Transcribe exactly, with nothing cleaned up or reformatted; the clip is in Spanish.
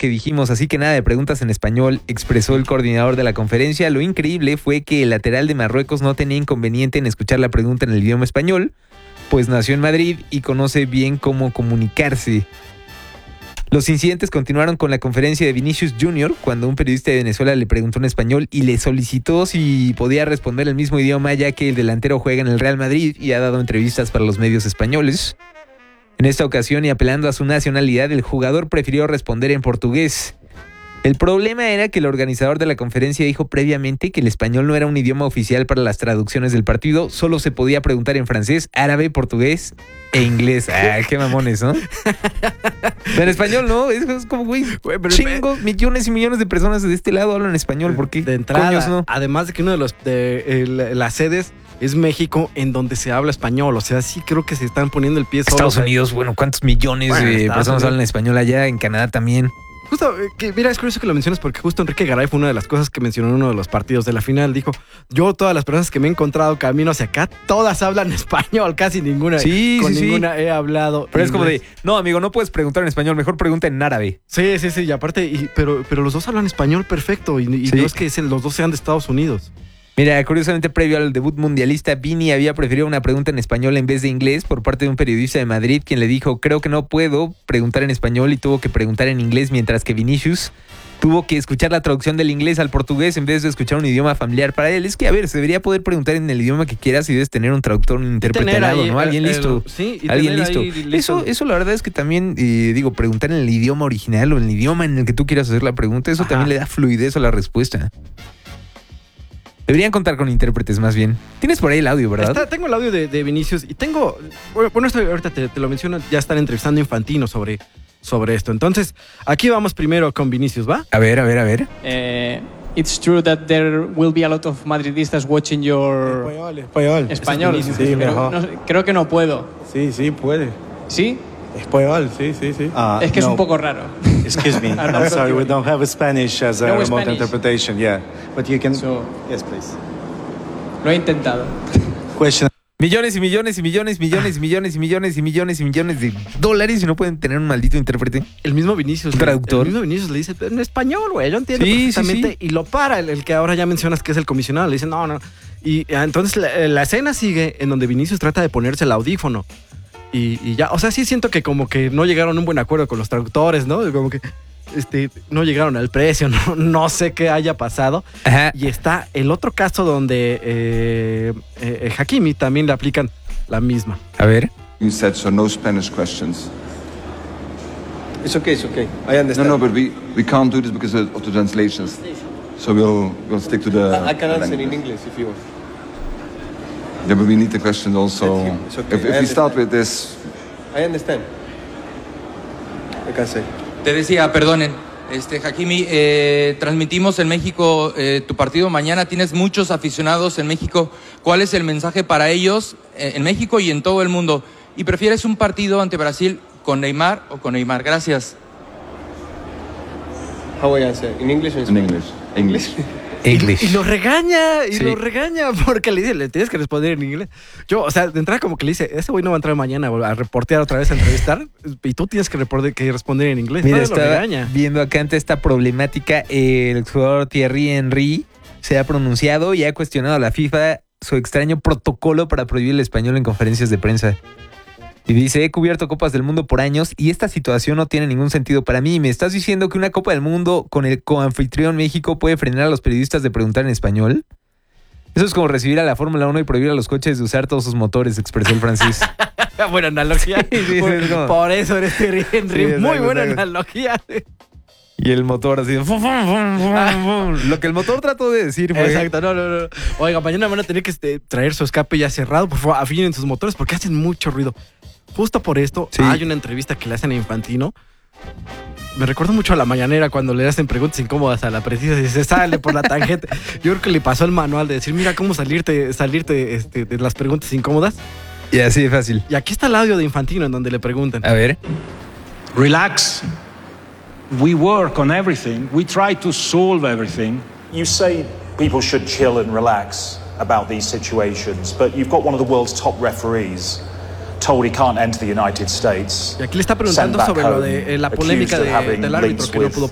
que dijimos, así que nada de preguntas en español, expresó el coordinador de la conferencia. Lo increíble fue que el lateral de Marruecos no tenía inconveniente en escuchar la pregunta en el idioma español, pues nació en Madrid y conoce bien cómo comunicarse. Los incidentes continuaron con la conferencia de Vinicius junior, cuando un periodista de Venezuela le preguntó en español y le solicitó si podía responder el mismo idioma, ya que el delantero juega en el Real Madrid y ha dado entrevistas para los medios españoles. En esta ocasión, y apelando a su nacionalidad, el jugador prefirió responder en portugués. El problema era que el organizador de la conferencia dijo previamente que el español no era un idioma oficial para las traducciones del partido, solo se podía preguntar en francés, árabe, portugués e inglés. Ah, qué mamones, ¿no? Pero en español no, es, es como, güey, chingos, millones y millones de personas de este lado hablan español, ¿por qué? De entrada, coños no? Además de que uno de los de el, las sedes es México, en donde se habla español, o sea, sí creo que se están poniendo el pie solos. Estados Unidos, bueno, ¿cuántos millones bueno, de personas Unidos. hablan español allá? En Canadá también. Justo, que, mira, es curioso que lo mencionas porque justo Enrique Garay fue una de las cosas que mencionó en uno de los partidos de la final. Dijo, yo todas las personas que me he encontrado camino hacia acá, todas hablan español, casi ninguna. Sí, con sí, ninguna sí. he hablado. Pero inglés. Es como de, no, amigo, no puedes preguntar en español, mejor pregunta en árabe. Sí, sí, sí, y aparte, y, pero, pero los dos hablan español perfecto y, y sí. no es que los dos sean de Estados Unidos. Mira, curiosamente, previo al debut mundialista, Vini había preferido una pregunta en español en vez de inglés por parte de un periodista de Madrid, quien le dijo, creo que no puedo preguntar en español, y tuvo que preguntar en inglés, mientras que Vinicius tuvo que escuchar la traducción del inglés al portugués en vez de escuchar un idioma familiar para él. Es que, a ver, se debería poder preguntar en el idioma que quieras y debes tener un traductor, un intérprete al lado, ¿no? Alguien el, listo. El, sí, y Alguien listo. listo. Eso, eso la verdad es que también, eh, digo, preguntar en el idioma original o en el idioma en el que tú quieras hacer la pregunta, eso Ajá. también le da fluidez a la respuesta. Deberían contar con intérpretes más bien. Tienes por ahí el audio, ¿verdad? Está, tengo el audio de, de Vinicius y tengo... Bueno, esto ahorita te, te lo menciono, ya están entrevistando a Infantino sobre, sobre esto. Entonces, aquí vamos primero con Vinicius, ¿va? A ver, a ver, a ver. Eh, it's true that there will be a lot of Madridistas watching your... Español, español. Español. Sí, pero mejor. No, creo que no puedo. Sí, sí, puede. ¿Sí? Español, sí, sí, sí. Uh, es que no. Es un poco raro. Excuse me, I'm sorry, we don't have a Spanish as a no remote Spanish. interpretation, yeah. But you can... So, yes, please. Lo he intentado. Question. Millones y millones y millones, millones y millones y millones y millones y millones de dólares y no pueden tener un maldito intérprete. El mismo Vinicius. ¿Un traductor? El mismo Vinicius le dice, en español, güey, yo entiendo sí, perfectamente. Sí, sí. Y lo para, el, el que ahora ya mencionas que es el comisionado, le dice, no, no. Y entonces la, la escena sigue en donde Vinicius trata de ponerse el audífono. Y, y ya, o sea, sí siento que como que no llegaron a un buen acuerdo con los traductores, ¿no? Como que este, no llegaron al precio, no, no sé qué haya pasado. Ajá. Y está el otro caso donde eh, eh, Hakimi también le aplican la misma. A ver. You said so, no Spanish questions. It's okay, it's okay. I understand. No, no, but we, we can't do this because of the translations. So we'll we'll stick to the. I, I can answer language. in English if you want. Yeah, but we need the question also. It's okay. If, if we start with this. I understand. I can say. Te decía, perdonen, este, Hakimi, eh, transmitimos en México eh, tu partido mañana. Tienes muchos aficionados en México. ¿Cuál es el mensaje para ellos eh, en México y en todo el mundo? ¿Y prefieres un partido ante Brasil con Neymar o con Neymar? Gracias. How I answer? In English or in In English. English. English. Y, y lo regaña, y sí. lo regaña porque le dice, le tienes que responder en inglés. Yo, o sea, de entrada como que le dice, ese güey no va a entrar mañana a reportear otra vez, a entrevistar, y tú tienes que, reporte, que responder en inglés. Mira, no, estaba lo regaña. viendo acá ante esta problemática, el jugador Thierry Henry se ha pronunciado y ha cuestionado a la FIFA su extraño protocolo para prohibir el español en conferencias de prensa. Y dice, he cubierto Copas del Mundo por años y esta situación no tiene ningún sentido para mí. ¿Me estás diciendo que una Copa del Mundo con el coanfitrión México puede frenar a los periodistas de preguntar en español? Eso es como recibir a la Fórmula uno y prohibir a los coches de usar todos sus motores, expresó el francés. Buena analogía. Sí, sí, por, es como... por eso eres Thierry Henry. Sí, exacto, muy buena exacto. analogía. Y el motor así. Fum, fum, fum, fum, fum. Lo que el motor trató de decir fue. Exacto, no, no, no. Oiga, mañana van a tener que este, traer su escape ya cerrado. Por favor, afinen sus motores porque hacen mucho ruido. Justo por esto, sí. Hay una entrevista que le hacen a Infantino. Me recuerdo mucho a la mañanera cuando le hacen preguntas incómodas a la precisa y se sale por la tangente. Yo creo que le pasó el manual de decir, mira cómo salirte, salirte este, de las preguntas incómodas. Y así de fácil. Y aquí está el audio de Infantino en donde le preguntan. A ver. Relax. We work on everything. We try to solve everything. You say people should chill and relax about these situations, but you've got one of the world's top referees told he can't enter the United States. Y aquí le está preguntando sobre lo de eh, la polémica de, del árbitro que no pudo